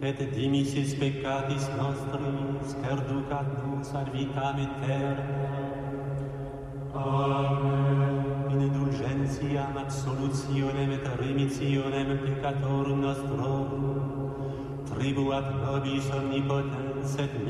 et dimissis peccatis nostris, perducat nos ad vitam aeterna. Amen. In indulgentiam absolutionem et remissionem peccatorum nostrorum, tribuat nobis omnipotens et